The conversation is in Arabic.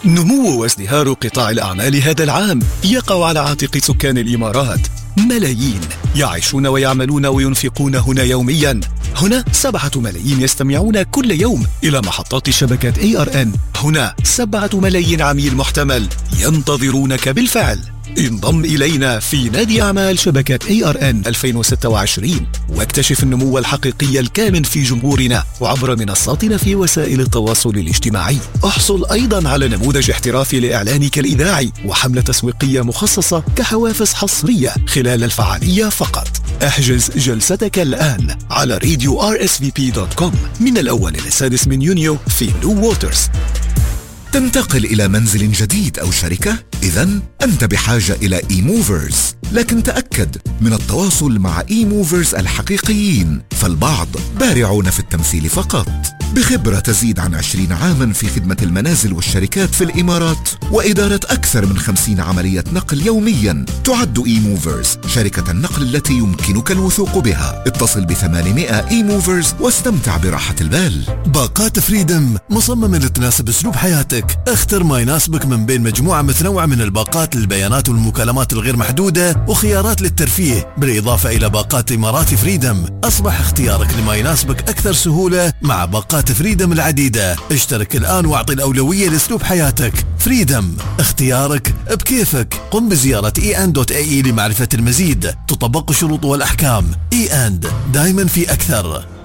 نمو وازدهار قطاع الأعمال هذا العام يقع على عاتق سكان الإمارات. ملايين يعيشون ويعملون وينفقون هنا يوميا. هنا 7 ملايين يستمعون كل يوم إلى محطات شبكة ARN. هنا 7 ملايين عميل محتمل ينتظرونك بالفعل. انضم إلينا في نادي أعمال شبكة ARN 2026 واكتشف النمو الحقيقي الكامن في جمهورنا وعبر منصاتنا في وسائل التواصل الاجتماعي. احصل أيضا على نموذج احترافي لإعلانك الإذاعي وحملة تسويقية مخصصة كحوافز حصرية خلال الفعالية فقط. احجز جلستك الآن على radio.rsvp.com من الأول إلى 6 يونيو في نو ووترز. تنتقل إلى منزل جديد أو شركة؟ إذن أنت بحاجة إلى eMovers، لكن تأكد من التواصل مع eMovers الحقيقيين، فالبعض بارعون في التمثيل فقط. بخبرة تزيد عن 20 عاما في خدمة المنازل والشركات في الإمارات وإدارة أكثر من 50 عملية نقل يوميا، تعد eMovers شركة النقل التي يمكنك الوثوق بها. اتصل ب800 eMovers واستمتع براحة البال. باقات فريدم مصممة لتناسب أسلوب حياتك. اختر ما يناسبك من بين مجموعة متنوعة من الباقات للبيانات والمكالمات الغير محدودة وخيارات للترفيه، بالإضافة إلى باقات إمارات فريدم. أصبح اختيارك لما يناسبك أكثر سهولة مع باقات فريدم العديدة. اشترك الآن واعطي الأولوية لأسلوب حياتك. فريدم، اختيارك بكيفك. قم بزيارة en.ae لمعرفة المزيد. تطبق الشروط والأحكام. en دائما في أكثر.